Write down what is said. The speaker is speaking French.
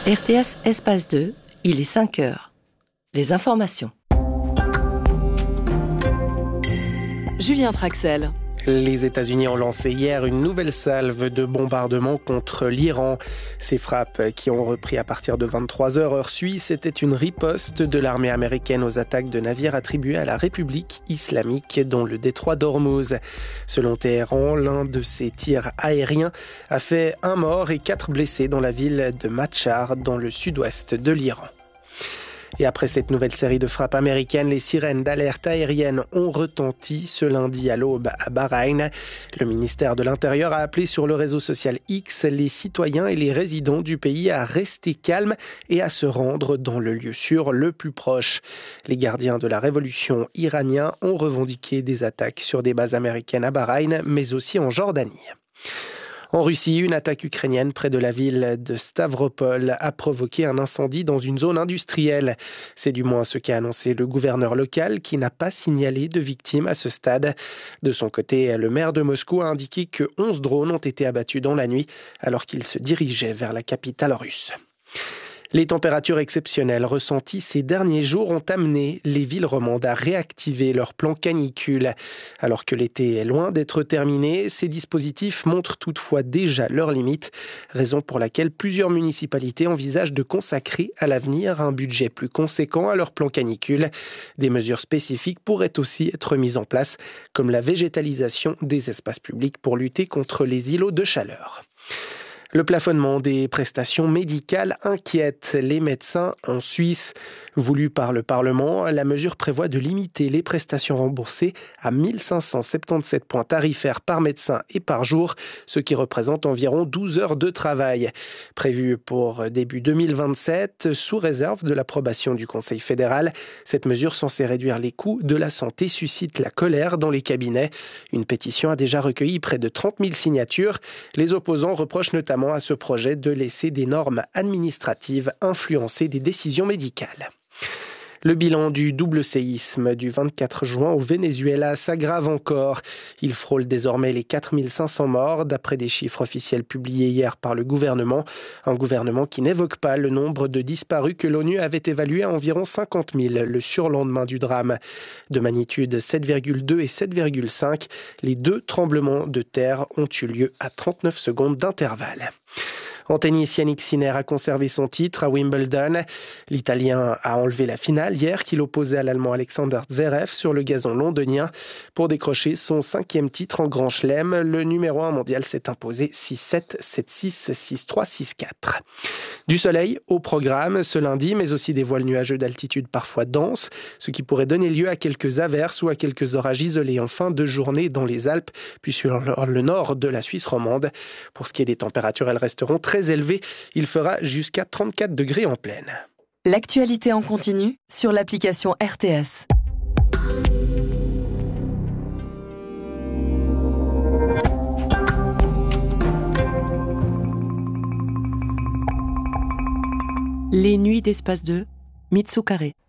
RTS Espace 2, il est 5 heures. Les informations. Julien Traxel. Les États-Unis ont lancé hier une nouvelle salve de bombardements contre l'Iran. Ces frappes qui ont repris à partir de 23h heure suisse étaient une riposte de l'armée américaine aux attaques de navires attribués à la République islamique, dont le détroit d'Ormuz. Selon Téhéran, l'un de ces tirs aériens a fait 1 mort et 4 blessés dans la ville de Machar, dans le sud-ouest de l'Iran. Et après cette nouvelle série de frappes américaines, les sirènes d'alerte aérienne ont retenti ce lundi à l'aube à Bahreïn. Le ministère de l'Intérieur a appelé sur le réseau social X les citoyens et les résidents du pays à rester calmes et à se rendre dans le lieu sûr le plus proche. Les gardiens de la révolution iraniens ont revendiqué des attaques sur des bases américaines à Bahreïn, mais aussi en Jordanie. En Russie, une attaque ukrainienne près de la ville de Stavropol a provoqué un incendie dans une zone industrielle. C'est du moins ce qu'a annoncé le gouverneur local qui n'a pas signalé de victimes à ce stade. De son côté, le maire de Moscou a indiqué que 11 drones ont été abattus dans la nuit alors qu'il se dirigeait vers la capitale russe. Les températures exceptionnelles ressenties ces derniers jours ont amené les villes romandes à réactiver leur plan canicule. Alors que l'été est loin d'être terminé, ces dispositifs montrent toutefois déjà leurs limites, raison pour laquelle plusieurs municipalités envisagent de consacrer à l'avenir un budget plus conséquent à leur plan canicule. Des mesures spécifiques pourraient aussi être mises en place, comme la végétalisation des espaces publics pour lutter contre les îlots de chaleur. Le plafonnement des prestations médicales inquiète les médecins en Suisse. Voulu par le Parlement, la mesure prévoit de limiter les prestations remboursées à 1577 points tarifaires par médecin et par jour, ce qui représente environ 12 heures de travail. Prévu pour début 2027, sous réserve de l'approbation du Conseil fédéral, cette mesure censée réduire les coûts de la santé suscite la colère dans les cabinets. Une pétition a déjà recueilli près de 30 000 signatures. Les opposants reprochent notamment à ce projet de laisser des normes administratives influencer des décisions médicales. Le bilan du double séisme du 24 juin au Venezuela s'aggrave encore. Il frôle désormais les 4500 morts, d'après des chiffres officiels publiés hier par le gouvernement. Un gouvernement qui n'évoque pas le nombre de disparus que l'ONU avait évalué à environ 50 000 le surlendemain du drame. De magnitude 7,2 et 7,5, les 2 tremblements de terre ont eu lieu à 39 secondes d'intervalle. En tennis, Jannik Sinner a conservé son titre à Wimbledon. L'Italien a enlevé la finale hier qu'il opposait à l'Allemand Alexander Zverev sur le gazon londonien. Pour décrocher son 5e titre en Grand Chelem, le numéro 1 mondial s'est imposé 6-7, 7-6, 6-3, 6-4. Du soleil au programme ce lundi, mais aussi des voiles nuageux d'altitude parfois denses, ce qui pourrait donner lieu à quelques averses ou à quelques orages isolés en fin de journée dans les Alpes, puis sur le nord de la Suisse romande. Pour ce qui est des températures, elles resteront très élevées. Il fera jusqu'à 34 degrés en plaine. L'actualité en continu sur l'application RTS. Les nuits d'Espace 2, Mitsu Carré.